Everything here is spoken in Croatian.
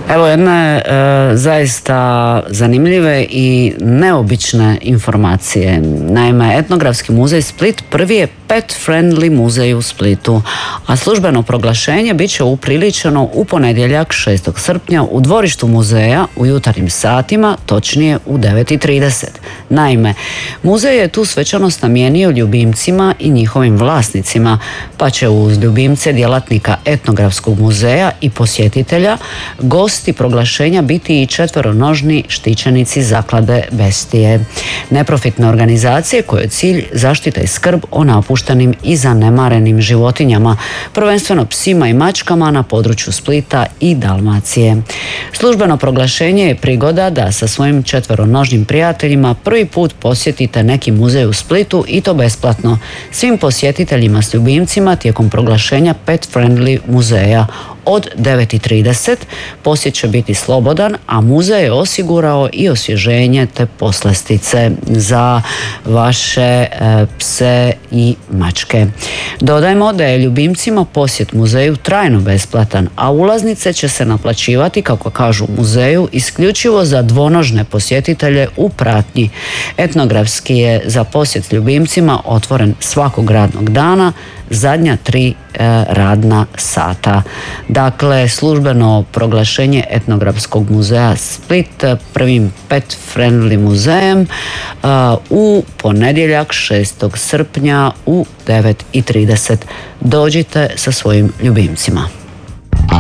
Evo jedne zaista zanimljive i neobične informacije. Naime, Etnografski muzej Split prvi je pet-friendly muzej u Splitu, a službeno proglašenje bit će upriličeno u ponedjeljak 6. srpnja u dvorištu muzeja u jutarnjim satima, točnije u 9:30. Naime, muzej je tu svečanost namijenio ljubimcima i njihovim vlasnicima, pa će uz ljubimce djelatnika Etnografskog muzeja i posjetitelja gosti proglašenja biti i četveronožni štićenici zaklade Bestije, neprofitne organizacije kojoj je cilj zaštita i skrb o napuštenim i zanemarenim životinjama, prvenstveno psima i mačkama na području Splita i Dalmacije. Službeno proglašenje je prigoda da sa svojim četveronožnim prijateljima prvi put posjetite neki muzej u Splitu i to besplatno. Svim posjetiteljima s ljubimcima tijekom proglašenja Pet Friendly muzeja od 9:30 posjet će biti slobodan, a muzej je osigurao i osvježenje te poslastice za vaše pse i mačke. Dodajmo da je ljubimcima posjet muzeju trajno besplatan, a ulaznice će se naplaćivati, kako kažu u muzeju, isključivo za dvonožne posjetitelje u pratnji. Etnografski je za posjet ljubimcima otvoren svakog radnog dana, zadnja 3 radna sata. Dakle, službeno proglašenje Etnografskog muzeja Split prvim pet friendly muzejem u ponedjeljak 6. srpnja u 9:30. Dođite sa svojim ljubimcima.